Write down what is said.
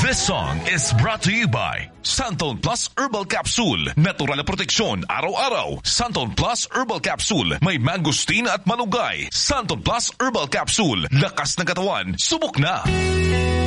This song is brought to you by Santon Plus Herbal Capsule. Natural na proteksyon araw-araw. Santon Plus Herbal Capsule. May mangosteen at malunggay. Santon Plus Herbal Capsule. Lakas ng katawan. Subok na!